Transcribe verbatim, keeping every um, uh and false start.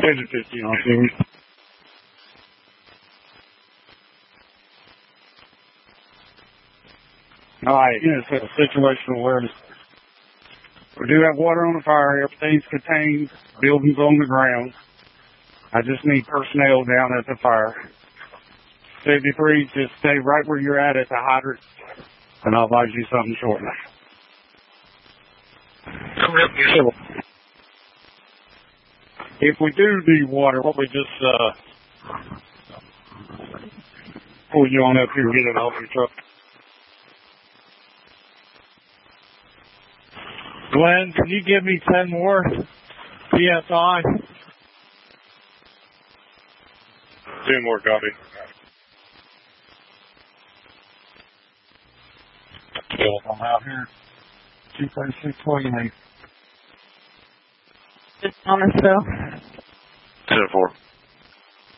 ten to fifteen on team. All right, yeah, so situational awareness. We do have water on the fire. Everything's contained. Buildings on the ground. I just need personnel down at the fire. fifty-three, just stay right where you're at at the hydrant, and I'll advise you something shortly. If we do need water, what we just uh, pull you on up here and get it off your truck. Glenn, can you give me ten more P S I? Two more, copy. I'm out here. two thirty-six twenty-eight. Just on us, Phil. ten four.